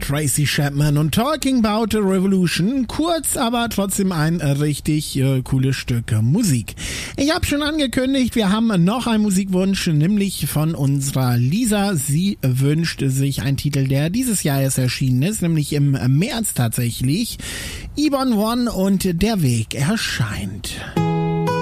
Tracy Chapman und Talking About a Revolution. Kurz, aber trotzdem ein richtig cooles Stück Musik. Ich habe schon angekündigt, wir haben noch einen Musikwunsch, nämlich von unserer Lisa. Sie wünscht sich einen Titel, der dieses Jahr erst erschienen ist, nämlich im März tatsächlich. Ebon One und Der Weg erscheint.